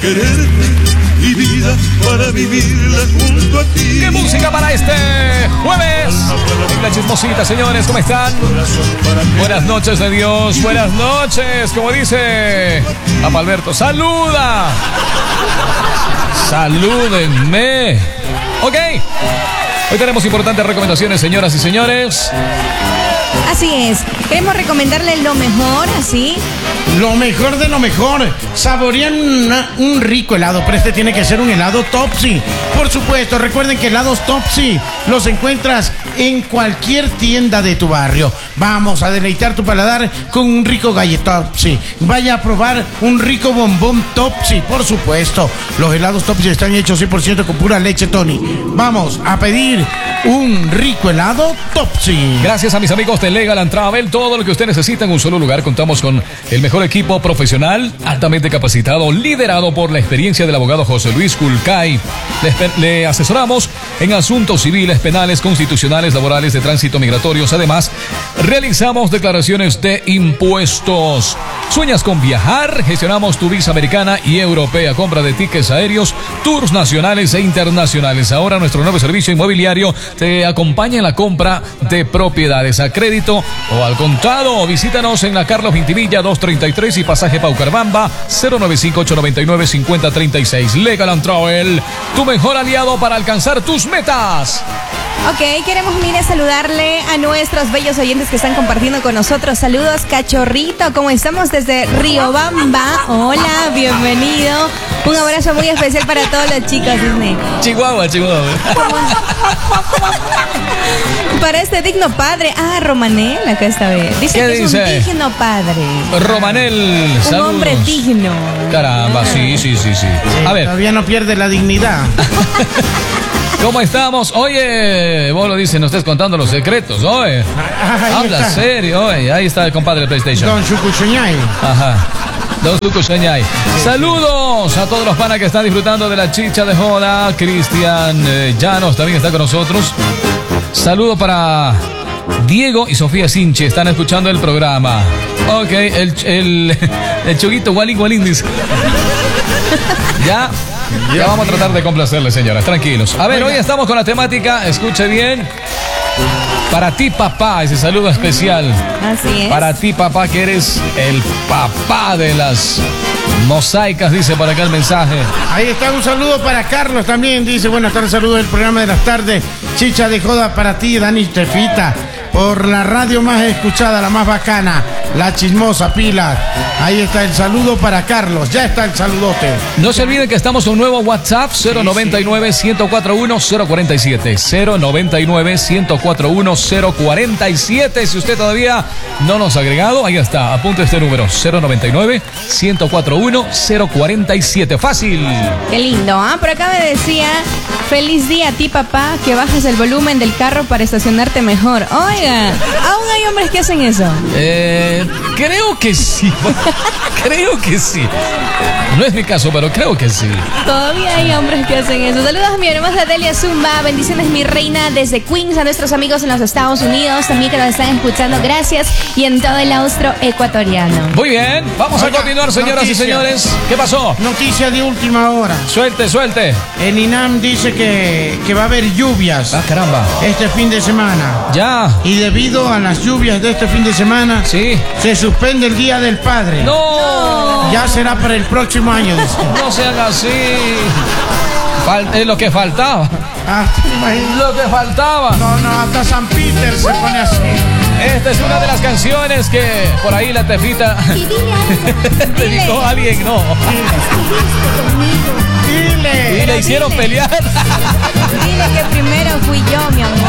quererte y vida para vivirla junto a ti. ¡Qué música para este jueves! En La Chismosita, señores, ¿cómo están? Buenas noches de Dios, buenas noches. Como dice Apalberto, ¡saluda! ¡Salúdenme! Ok. Hoy tenemos importantes recomendaciones, señoras y señores. Así es, queremos recomendarle lo mejor, así. Lo mejor de lo mejor. Saborean un rico helado, pero este tiene que ser un helado Topsy. Por supuesto, recuerden que helados Topsy los encuentras en cualquier tienda de tu barrio. Vamos a deleitar tu paladar con un rico galleta Topsy. Vaya a probar un rico bombón Topsy, por supuesto. Los helados Topsy están hechos 100% con pura leche Tony. Vamos a pedir un rico helado Topsy. Gracias a mis amigos de Legal and Travel, todo lo que usted necesita en un solo lugar. Contamos con el mejor equipo profesional, altamente capacitado, liderado por la experiencia del abogado José Luis Culcay. Le asesoramos en asuntos civiles, penales, constitucionales, laborales, de tránsito, migratorios. Además, realizamos declaraciones de impuestos. ¿Sueñas con viajar? Gestionamos tu visa americana y europea, compra de tickets aéreos, tours nacionales e internacionales. Ahora nuestro nuevo servicio inmobiliario te acompaña en la compra de propiedades a crédito o al contado. Visítanos en la Carlos Vintimilla 233 y pasaje Paucarbamba 095-899-5036. Legal and Travel, tu mejor aliado para alcanzar tus metas. Ok, queremos, mire, saludarle a nuestros bellos oyentes que están compartiendo con nosotros. Saludos, Cachorrito, ¿cómo estamos desde Riobamba? Hola, bienvenido. Un abrazo muy especial para todos los chicos, Disney. Chihuahua. Para este digno padre. Ah, Romanel, acá está bien. Dice ¿Qué que dice? es un digno padre. Romanel, Un saludos. hombre digno. Caramba, sí. A ver, Todavía no pierde la dignidad. ¿cómo estamos? Oye, vos lo dices, no estés contando los secretos, oye. Habla está. serio, oye. Ahí está el compadre de PlayStation. Don Chucuchuñay. Ajá. Don Tuco Señay. Saludos a todos los panas que están disfrutando de la chicha de joda. Cristian Llanos también está con nosotros. Saludo para Diego y Sofía Sinche. Están escuchando el programa. Ok, el choguito Walín dice. Ya vamos a tratar de complacerles, señoras. Tranquilos. A ver, hoy estamos con la temática, escuche bien. Para ti, papá, ese saludo especial. Así es. Para ti, papá, que eres el papá de las mosaicas, dice por acá el mensaje. Ahí está, un saludo para Carlos también. Dice, buenas tardes, saludos del programa de las tardes. Chicha de joda para ti, Dani Tefita. Por la radio más escuchada, la más bacana, La Chismosa, Pilar. Ahí está el saludo para Carlos. Ya está el saludote. No se olviden que estamos en un nuevo WhatsApp, 099-141-047. 099-141-047. Si usted todavía no nos ha agregado, ahí está, apunte este número, 099-141-047. Fácil. Qué lindo, ¿ah? Por acá me decía, feliz día a ti, papá, que bajes el volumen del carro para estacionarte mejor. Oiga, aún hay hombres que hacen eso. Creo que sí. Creo que sí. No es mi caso, pero creo que sí. Todavía hay hombres que hacen eso. Saludos a mi hermosa Delia Zumba. Bendiciones, mi reina, desde Queens. A nuestros amigos en los Estados Unidos también que nos están escuchando. Gracias. Y en todo el austro ecuatoriano. Muy bien, vamos a continuar, señoras y señores. ¿Qué pasó? Noticia de última hora. Suelte. El INAM dice que va a haber lluvias Ah, caramba. este fin de semana. Ya. Y debido a las lluvias de este fin de semana, Sí. se suspende el Día del Padre. No. Ya será para el próximo año, dice. No sean así. Es lo que faltaba. Ah, ¿te imaginas? Lo que faltaba. No, hasta San Peter se pone así. Esta es una de las canciones que por ahí la Tefita dedicó a alguien, no. Dile. Y le hicieron pelear. Dile que primero fui yo, mi amor.